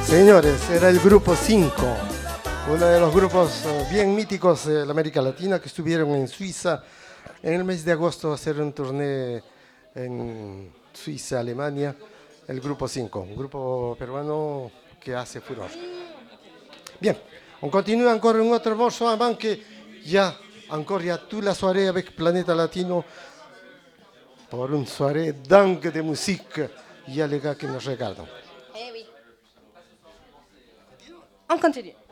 Señores, era el grupo 5, uno de los grupos bien míticos de la América Latina que estuvieron en Suiza en el mes de agosto a hacer un tourné en Suiza, Alemania, el grupo 5, un grupo peruano que hace furor. Bien, on continue encore un autre morceau avant que il y a encore il y a toute la soirée avec Planeta Latino pour une soirée dingue de musique. Il y a les gars qui nous regardent. Eh oui. On continue.